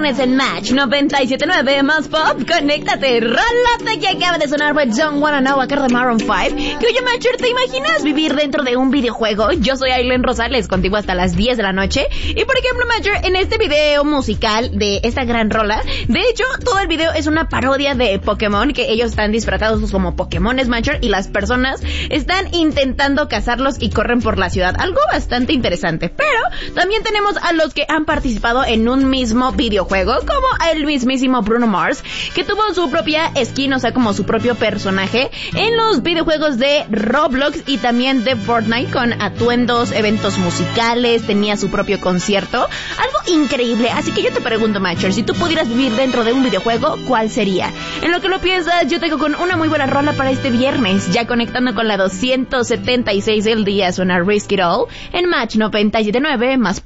viernes en Match 97.9 más pop. Conéctate, rolate que acaba de sonar with Don't Wanna Know a cargo de Maroon 5. Que oye, Matcher, ¿te imaginas vivir dentro de un videojuego? Yo soy Aileen Rosales, contigo hasta las 10 de la noche. Y por ejemplo, Matcher, en este video musical de esta gran rola, de hecho, todo el video es una parodia de Pokémon, que ellos están disfrazados como Pokémones, Matcher, y las personas están intentando cazarlos y corren por la ciudad. Algo bastante interesante. Pero también tenemos a los que han participado en un mismo videojuego, como el mismísimo Bruno Mars, que tuvo su propia skin, o sea, como su propio personaje en los videojuegos de Roblox y también de Fortnite, con atuendos, eventos musicales, tenía su propio concierto, algo increíble. Así que yo te pregunto, Matcher, si tú pudieras vivir dentro de un videojuego, ¿cuál sería? En lo que lo piensas, yo tengo con una muy buena rola para este viernes, ya conectando con la 276 del día, suena Risk It All en Match 97.9 más